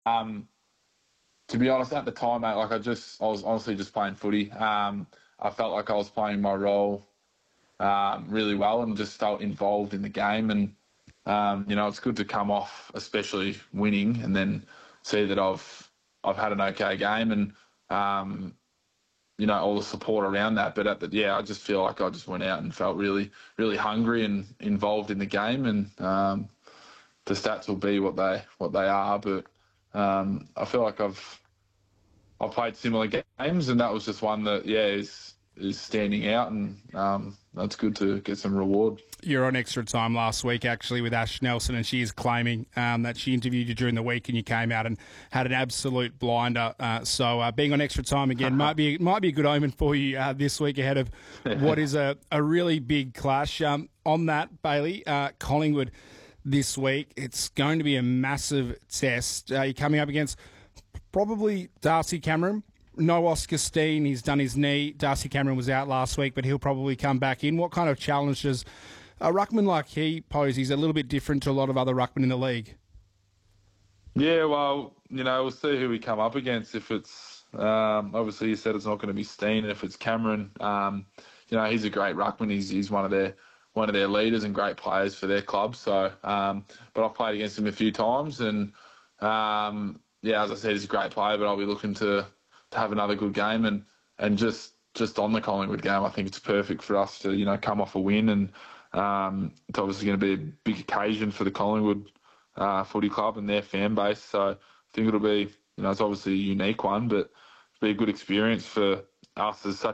To be honest, at the time, mate, like I was honestly just playing footy. I felt like I was playing my role really well and just felt involved in the game. And it's good to come off, especially winning, and then see that I've had an okay game and all the support around that. But I just feel like I just went out and felt really, really hungry and involved in the game. And the stats will be what they are. But I feel like I've played similar games, and that was just one that is standing out, and that's good to get some reward. You're on Extra Time last week, actually, with Ash Nelson, and she is claiming that she interviewed you during the week and you came out and had an absolute blinder. So being on Extra Time again might be a good omen for you this week ahead of what is a really big clash. On that, Bailey, Collingwood this week, it's going to be a massive test. You're coming up against probably Darcy Cameron. No Oscar Steen, he's done his knee. Darcy Cameron was out last week, but he'll probably come back in. What kind of challenge does a ruckman like he pose? He's a little bit different to a lot of other ruckmen in the league. Yeah, well, we'll see who we come up against. If it's obviously you said it's not going to be Steen, and if it's Cameron, he's a great ruckman. He's one of their leaders and great players for their club. So, but I've played against him a few times, and as I said, he's a great player. But I'll be looking to have another good game, and just on the Collingwood game, I think it's perfect for us to come off a win, and it's obviously going to be a big occasion for the Collingwood Footy Club and their fan base. So I think it'll be it's obviously a unique one, but it'll be a good experience for us as such